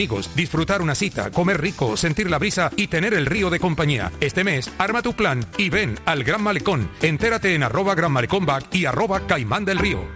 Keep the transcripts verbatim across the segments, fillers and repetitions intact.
amigos, disfrutar una cita, comer rico, sentir la brisa y tener el río de compañía. Este mes, arma tu plan y ven al Gran Malecón. Entérate en arroba Gran Malecón Back y arroba Caimán del Río.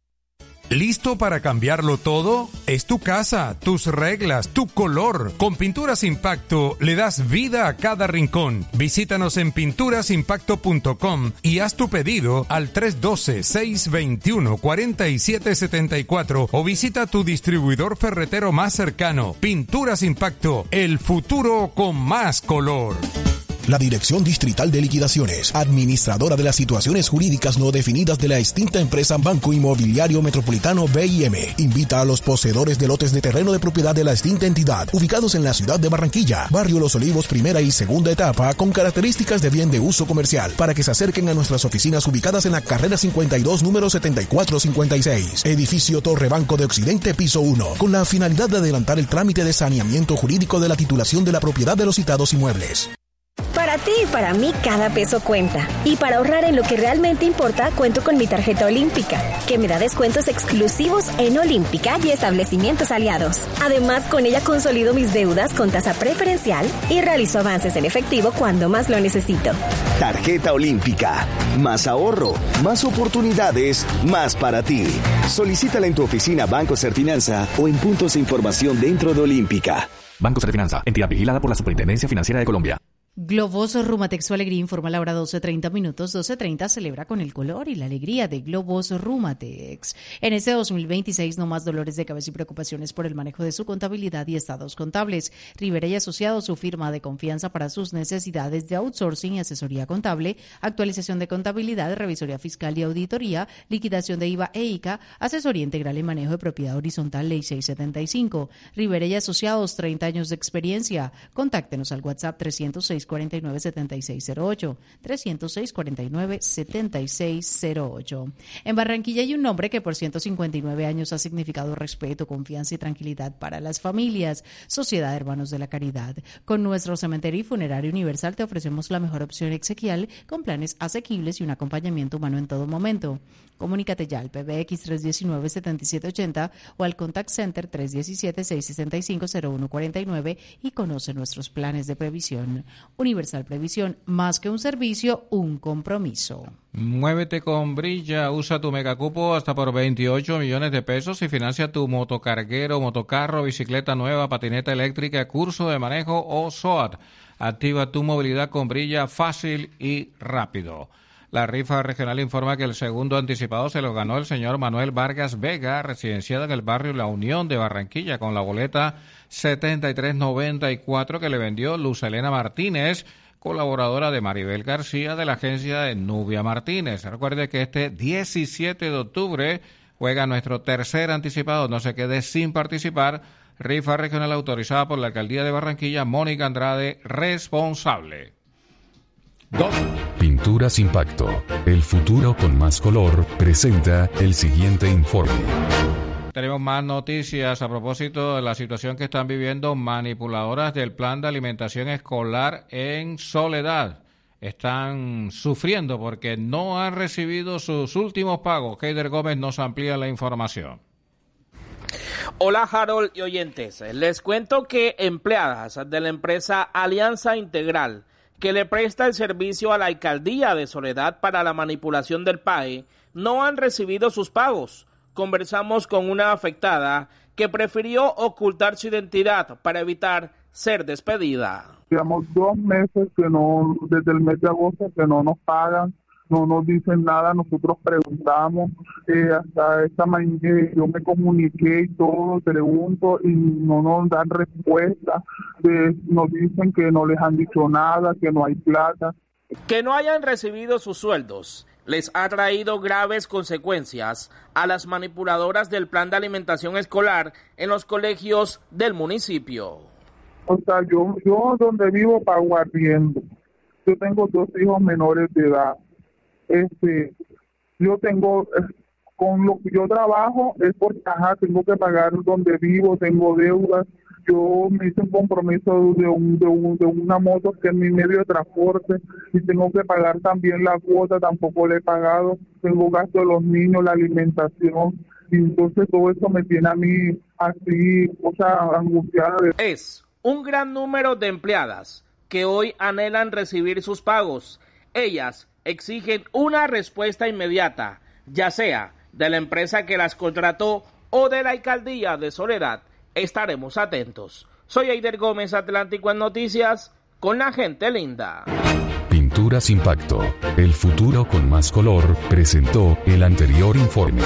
¿Listo para cambiarlo todo? Es tu casa, tus reglas, tu color. Con Pinturas Impacto le das vida a cada rincón. Visítanos en pinturas impacto punto com y haz tu pedido al tres uno dos, seis dos uno, cuatro siete siete cuatro o visita tu distribuidor ferretero más cercano. Pinturas Impacto, el futuro con más color. La Dirección Distrital de Liquidaciones, administradora de las situaciones jurídicas no definidas de la extinta empresa Banco Inmobiliario Metropolitano B I M, invita a los poseedores de lotes de terreno de propiedad de la extinta entidad, ubicados en la ciudad de Barranquilla, barrio Los Olivos, primera y segunda etapa, con características de bien de uso comercial, para que se acerquen a nuestras oficinas ubicadas en la carrera cincuenta y dos, número setenta y cuatro cincuenta y seis, edificio Torre Banco de Occidente, piso uno, con la finalidad de adelantar el trámite de saneamiento jurídico de la titulación de la propiedad de los citados inmuebles. Para ti y para mí cada peso cuenta. Y para ahorrar en lo que realmente importa, cuento con mi tarjeta Olímpica, que me da descuentos exclusivos en Olímpica y establecimientos aliados. Además, con ella consolido mis deudas con tasa preferencial y realizo avances en efectivo cuando más lo necesito. Tarjeta Olímpica. Más ahorro, más oportunidades, más para ti. Solicítala en tu oficina Banco Serfinanza o en puntos de información dentro de Olímpica. Banco Serfinanza, entidad vigilada por la Superintendencia Financiera de Colombia. Globos Rumatex, su alegría, informa la hora doce treinta minutos. doce treinta celebra con el color y la alegría de Globos Rumatex. En este dos mil veintiséis, no más dolores de cabeza y preocupaciones por el manejo de su contabilidad y estados contables. Rivera y Asociados, su firma de confianza para sus necesidades de outsourcing y asesoría contable, actualización de contabilidad, revisoría fiscal y auditoría, liquidación de I V A e I C A, asesoría integral en manejo de propiedad horizontal, ley seiscientos setenta y cinco. Rivera y Asociados, treinta años de experiencia. Contáctenos al WhatsApp trescientos seis, cuarenta y nueve, setenta y seis cero ocho, trescientos seis, cuarenta y nueve, setenta y seis cero ocho. En Barranquilla hay un nombre que por ciento cincuenta y nueve años ha significado respeto, confianza y tranquilidad para las familias. Sociedad de Hermanos de la Caridad. Con nuestro cementerio y funerario universal te ofrecemos la mejor opción exequial con planes asequibles y un acompañamiento humano en todo momento. Comunícate ya al P B X tres uno nueve, siete siete ocho cero o al Contact Center tres uno siete, seis seis cinco, cero uno cuatro nueve y conoce nuestros planes de previsión. Universal Previsión, más que un servicio, un compromiso. Muévete con Brilla, usa tu megacupo hasta por veintiocho millones de pesos y financia tu motocarguero, motocarro, bicicleta nueva, patineta eléctrica, curso de manejo o SOAT. Activa tu movilidad con Brilla fácil y rápido. La rifa regional informa que el segundo anticipado se lo ganó el señor Manuel Vargas Vega, residenciado en el barrio La Unión de Barranquilla, con la boleta setenta y tres noventa y cuatro que le vendió Luz Elena Martínez, colaboradora de Maribel García de la agencia de Nubia Martínez. Recuerde que este diecisiete de octubre juega nuestro tercer anticipado. No se quede sin participar. Rifa regional autorizada por la Alcaldía de Barranquilla. Mónica Andrade, responsable. Dos. Pinturas Impacto, el futuro con más color, presenta el siguiente informe. Tenemos más noticias a propósito de la situación que están viviendo manipuladoras del plan de alimentación escolar en Soledad. Están sufriendo porque no han recibido sus últimos pagos. Heider Gómez nos amplía la información. Hola Harold y oyentes, les cuento que empleadas de la empresa Alianza Integral, que le presta el servicio a la Alcaldía de Soledad para la manipulación del P A E, no han recibido sus pagos. Conversamos con una afectada que prefirió ocultar su identidad para evitar ser despedida. Llevamos dos meses que no, desde el mes de agosto que no nos pagan, no nos dicen nada, nosotros preguntamos, eh, hasta esta mañana yo me comuniqué y todo, pregunto y no nos dan respuesta, eh, nos dicen que no les han dicho nada, que no hay plata. Que no hayan recibido sus sueldos les ha traído graves consecuencias a las manipuladoras del plan de alimentación escolar en los colegios del municipio. O sea, yo, yo donde vivo pago arriendo, yo tengo dos hijos menores de edad. Este, yo tengo, con lo que yo trabajo es por caja, tengo que pagar donde vivo, tengo deudas. Yo me hice un compromiso de, un, de, un, de una moto que es mi medio de transporte y tengo que pagar también la cuota, tampoco le he pagado. Tengo gasto de los niños, la alimentación, Y entonces todo eso me tiene a mí así, o sea, angustiada. Es un gran número de empleadas que hoy anhelan recibir sus pagos. Ellas exigen una respuesta inmediata, ya sea de la empresa que las contrató o de la alcaldía de Soledad. Estaremos atentos. Soy Eider Gómez, Atlántico en Noticias, con la gente linda. Pinturas Impacto, el futuro con más color, presentó el anterior informe.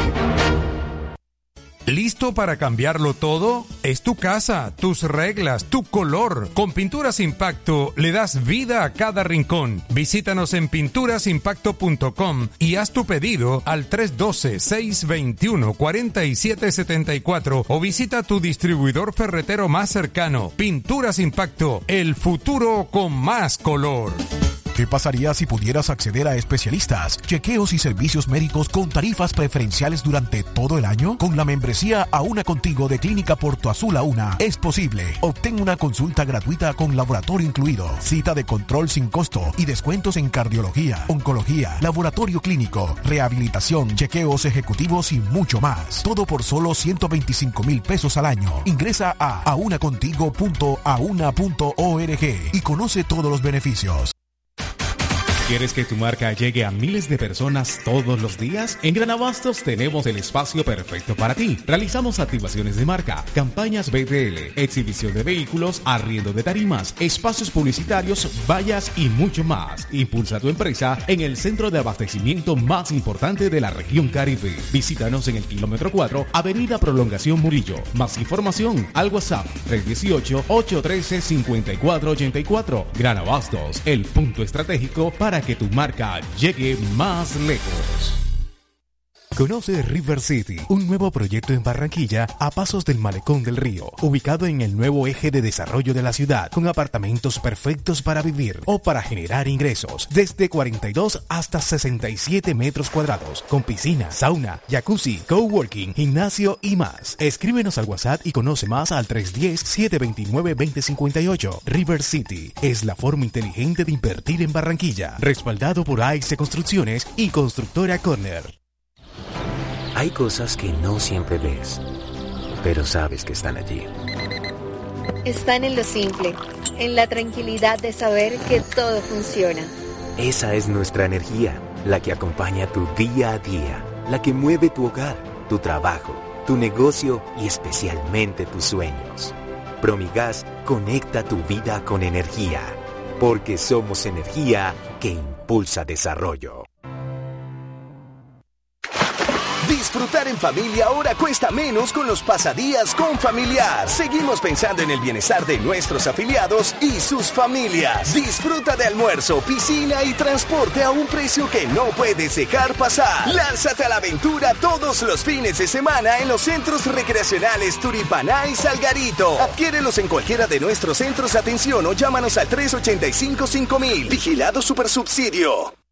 ¿Listo para cambiarlo todo? Es tu casa, tus reglas, tu color. Con Pinturas Impacto le das vida a cada rincón. Visítanos en pinturas impacto punto com y haz tu pedido al tres uno dos, seis dos uno, cuatro siete siete cuatro o visita tu distribuidor ferretero más cercano. Pinturas Impacto, el futuro con más color. ¿Qué pasaría si pudieras acceder a especialistas, chequeos y servicios médicos con tarifas preferenciales durante todo el año? Con la membresía A Una Contigo de Clínica Porto Azul A Una es posible. Obtén una consulta gratuita con laboratorio incluido, cita de control sin costo y descuentos en cardiología, oncología, laboratorio clínico, rehabilitación, chequeos ejecutivos y mucho más. Todo por solo ciento veinticinco mil pesos al año. Ingresa a aunacontigo punto a una punto org y conoce todos los beneficios. ¿Quieres que tu marca llegue a miles de personas todos los días? En Gran Abastos tenemos el espacio perfecto para ti. Realizamos activaciones de marca, campañas B T L, exhibición de vehículos, arriendo de tarimas, espacios publicitarios, vallas y mucho más. Impulsa tu empresa en el centro de abastecimiento más importante de la región Caribe. Visítanos en el kilómetro cuatro, Avenida Prolongación Murillo. Más información al WhatsApp tres uno ocho, ocho uno tres, cinco cuatro ocho cuatro. Gran Abastos, el punto estratégico para que tu marca llegue más lejos. Conoce River City, un nuevo proyecto en Barranquilla a pasos del Malecón del Río, ubicado en el nuevo eje de desarrollo de la ciudad, con apartamentos perfectos para vivir o para generar ingresos, desde cuarenta y dos hasta sesenta y siete metros cuadrados, con piscina, sauna, jacuzzi, coworking, gimnasio y más. Escríbenos al WhatsApp y conoce más al tres uno cero, siete dos nueve, dos cero cinco ocho. River City es la forma inteligente de invertir en Barranquilla, respaldado por A X Construcciones y Constructora Corner. Hay cosas que no siempre ves, pero sabes que están allí. Están en lo simple, en la tranquilidad de saber que todo funciona. Esa es nuestra energía, la que acompaña tu día a día, la que mueve tu hogar, tu trabajo, tu negocio y especialmente tus sueños. Promigas conecta tu vida con energía, porque somos energía que impulsa desarrollo. Disfrutar en familia ahora cuesta menos con los pasadías con Familiar. Seguimos pensando en el bienestar de nuestros afiliados y sus familias. Disfruta de almuerzo, piscina y transporte a un precio que no puedes dejar pasar. Lánzate a la aventura todos los fines de semana en los centros recreacionales Turipaná y Salgarito. Adquiérelos en cualquiera de nuestros centros de atención o llámanos al tres ocho cinco, cinco mil. Vigilado Supersubsidio.